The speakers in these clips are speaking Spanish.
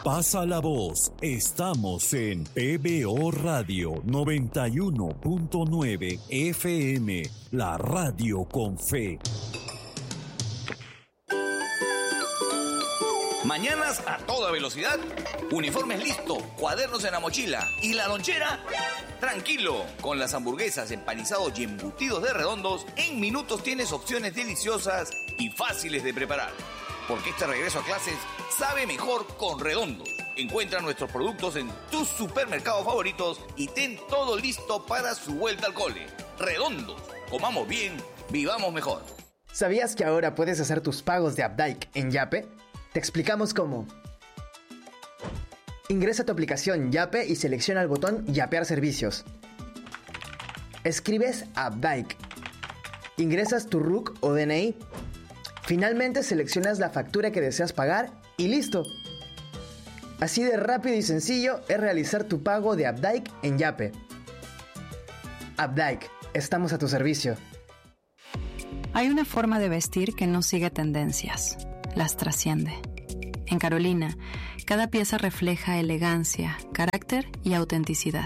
Pasa la voz. Estamos en PBO Radio 91.9 FM, la radio con fe. Mañanas a toda velocidad, uniformes listos, cuadernos en la mochila y la lonchera. Tranquilo, con las hamburguesas, empanizados y embutidos de Redondos, en minutos tienes opciones deliciosas y fáciles de preparar. Porque este regreso a clases sabe mejor con Redondos. Encuentra nuestros productos en tus supermercados favoritos y ten todo listo para su vuelta al cole. Redondos, comamos bien, vivamos mejor. ¿Sabías que ahora puedes hacer tus pagos de Updike en Yape? Te explicamos cómo. Ingresa a tu aplicación Yape y selecciona el botón Yapear servicios. Escribes Updike. Ingresas tu RUC o DNI. Finalmente seleccionas la factura que deseas pagar y listo. Así de rápido y sencillo es realizar tu pago de Updike en Yape. Updike, estamos a tu servicio. Hay una forma de vestir que no sigue tendencias, las trasciende. En Carolina, cada pieza refleja elegancia, carácter y autenticidad.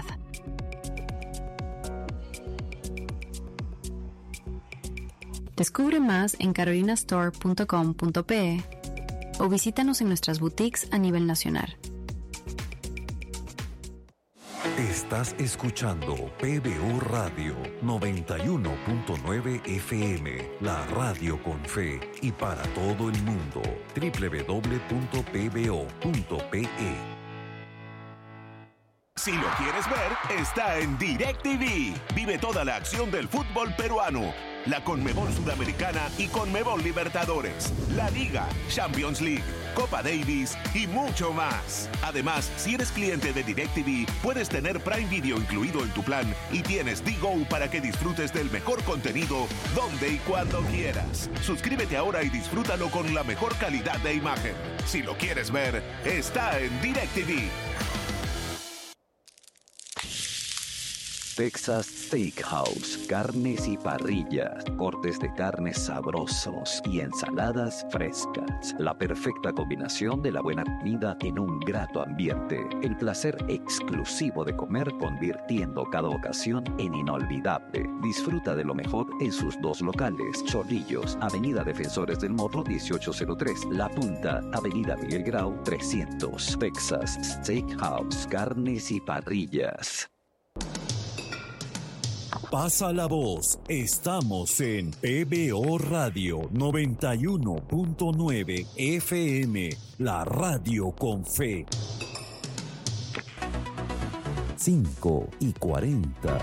Descubre más en carolinastore.com.pe o visítanos en nuestras boutiques a nivel nacional. Estás escuchando PBO Radio 91.9 FM, la radio con fe y para todo el mundo. www.pbo.pe. Si lo quieres ver, está en DirecTV. Vive toda la acción del fútbol peruano, la Conmebol Sudamericana y Conmebol Libertadores, la Liga, Champions League, Copa Davis y mucho más. Además, si eres cliente de DirecTV, puedes tener Prime Video incluido en tu plan y tienes Digo para que disfrutes del mejor contenido donde y cuando quieras. Suscríbete ahora y disfrútalo con la mejor calidad de imagen. Si lo quieres ver, está en DirecTV. Texas Steakhouse, carnes y parrillas, cortes de carnes sabrosos y ensaladas frescas. La perfecta combinación de la buena comida en un grato ambiente. El placer exclusivo de comer convirtiendo cada ocasión en inolvidable. Disfruta de lo mejor en sus dos locales. Chorrillos, Avenida Defensores del Morro 1803. La Punta, Avenida Miguel Grau 300. Texas Steakhouse, carnes y parrillas. Pasa la voz. Estamos en PBO Radio 91.9 FM, la radio con fe. 5:40.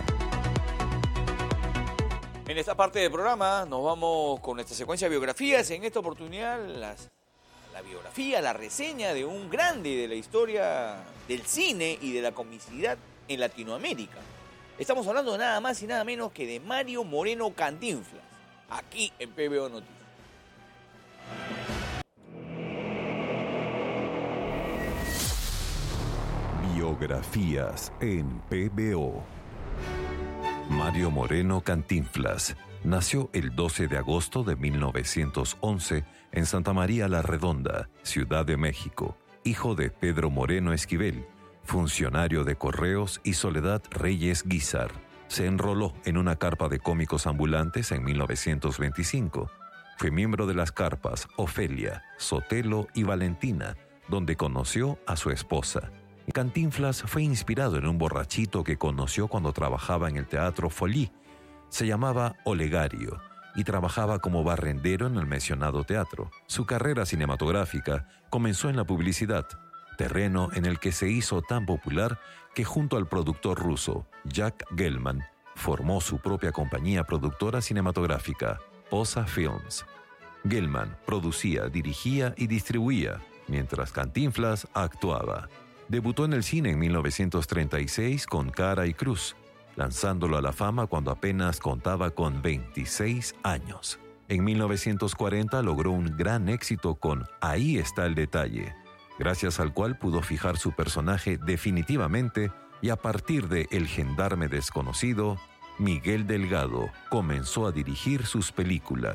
En esta parte del programa nos vamos con esta secuencia de biografías. En esta oportunidad la biografía, la reseña de un grande de la historia del cine y de la comicidad en Latinoamérica. Estamos hablando de nada más y nada menos que de Mario Moreno Cantinflas, aquí en PBO Noticias. Biografías en PBO. Mario Moreno Cantinflas nació el 12 de agosto de 1911 en Santa María la Redonda, Ciudad de México, hijo de Pedro Moreno Esquivel, funcionario de Correos, y Soledad Reyes Guízar. Se enroló en una carpa de cómicos ambulantes en 1925. Fue miembro de las carpas Ofelia, Sotelo y Valentina, donde conoció a su esposa. Cantinflas fue inspirado en un borrachito que conoció cuando trabajaba en el Teatro Folí. Se llamaba Olegario y trabajaba como barrendero en el mencionado teatro. Su carrera cinematográfica comenzó en la publicidad, terreno en el que se hizo tan popular que junto al productor ruso Jack Gelman formó su propia compañía productora cinematográfica, Posa Films. Gelman producía, dirigía y distribuía, mientras Cantinflas actuaba. Debutó en el cine en 1936 con Cara y Cruz, lanzándolo a la fama cuando apenas contaba con 26 años. En 1940 logró un gran éxito con Ahí está el detalle, gracias al cual pudo fijar su personaje definitivamente, y a partir de El gendarme desconocido, Miguel Delgado comenzó a dirigir sus películas.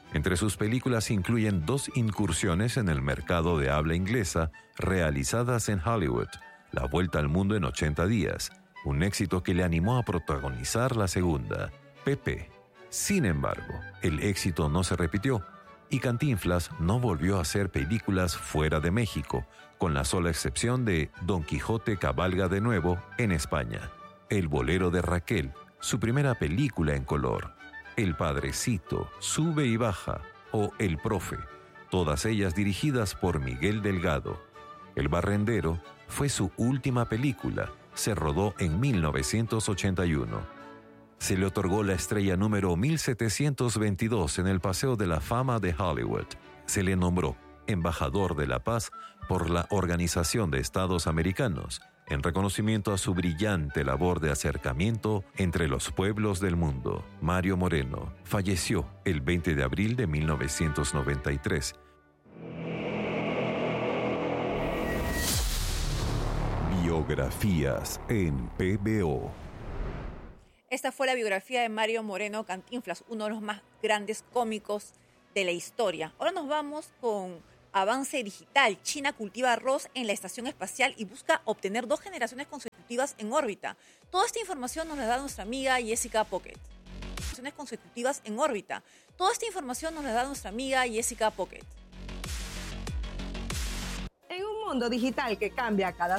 Entre sus películas incluyen 2 incursiones en el mercado de habla inglesa realizadas en Hollywood: La Vuelta al Mundo en 80 días, un éxito que le animó a protagonizar la segunda, Pepe. Sin embargo, el éxito no se repitió y Cantinflas no volvió a hacer películas fuera de México, con la sola excepción de Don Quijote cabalga de nuevo en España, El bolero de Raquel, su primera película en color, El Padrecito, Sube y Baja o El Profe, todas ellas dirigidas por Miguel Delgado. El Barrendero fue su última película, se rodó en 1981. Se le otorgó la estrella número 1722 en el Paseo de la Fama de Hollywood. Se le nombró embajador de la paz por la Organización de Estados Americanos, en reconocimiento a su brillante labor de acercamiento entre los pueblos del mundo. Mario Moreno falleció el 20 de abril de 1993. Biografías en PBO. Esta fue la biografía de Mario Moreno Cantinflas, uno de los más grandes cómicos de la historia. Ahora nos vamos con avance digital. China cultiva arroz en la estación espacial y busca obtener 2 generaciones consecutivas en órbita. Toda esta información nos la da nuestra amiga Jessica Pocket. Consecutivas en órbita. Toda esta información nos la da nuestra amiga Jessica Pocket. En un mundo digital que cambia cada